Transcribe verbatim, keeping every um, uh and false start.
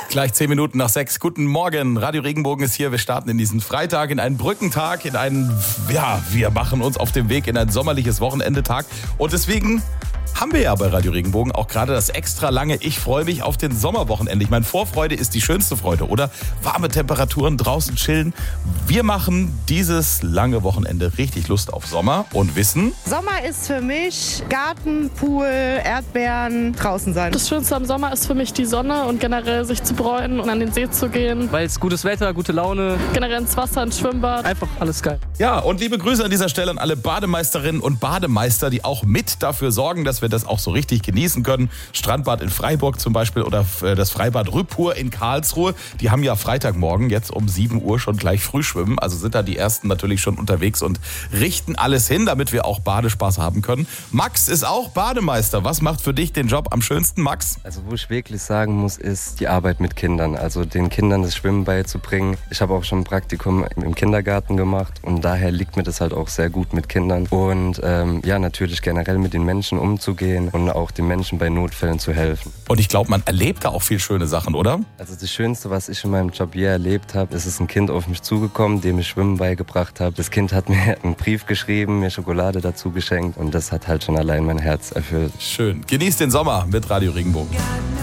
Gleich zehn Minuten nach sechs. Guten Morgen. Radio Regenbogen ist hier. Wir starten in diesen Freitag, in einen Brückentag, in einen, ja, wir machen uns auf den Weg in ein sommerliches Wochenendetag. Und deswegen haben wir ja bei Radio Regenbogen auch gerade das extra lange Ich freue mich auf den Sommerwochenende. Ich meine, Vorfreude ist die schönste Freude, oder? Warme Temperaturen, draußen chillen. Wir machen dieses lange Wochenende richtig Lust auf Sommer und wissen... Sommer ist für mich Garten, Pool, Erdbeeren, draußen sein. Das Schönste am Sommer ist für mich die Sonne und generell sich zu bräunen und an den See zu gehen. Weil es gutes Wetter, gute Laune. Generell ins Wasser, ins Schwimmbad. Einfach alles geil. Ja, und liebe Grüße an dieser Stelle an alle Bademeisterinnen und Bademeister, die auch mit dafür sorgen, dass wir das auch so richtig genießen können. Strandbad in Freiburg zum Beispiel oder das Freibad Rüppur in Karlsruhe. Die haben ja Freitagmorgen jetzt um sieben Uhr schon gleich Frühschwimmen. Also sind da die Ersten natürlich schon unterwegs und richten alles hin, damit wir auch Badespaß haben können. Max ist auch Bademeister. Was macht für dich den Job am schönsten, Max? Also wo ich wirklich sagen muss, ist die Arbeit mit Kindern. Also den Kindern das Schwimmen beizubringen. Ich habe auch schon ein Praktikum im Kindergarten gemacht und daher liegt mir das halt auch sehr gut mit Kindern. Und ähm, ja, natürlich generell mit den Menschen umzugehen und auch den Menschen bei Notfällen zu helfen. Und ich glaube, man erlebt da auch viel schöne Sachen, oder? Also das Schönste, was ich in meinem Job je erlebt habe, ist, ist ein Kind auf mich zugekommen, dem ich Schwimmen beigebracht habe. Das Kind hat mir einen Brief geschrieben, mir Schokolade dazu geschenkt und das hat halt schon allein mein Herz erfüllt. Schön. Genießt den Sommer mit Radio Regenbogen.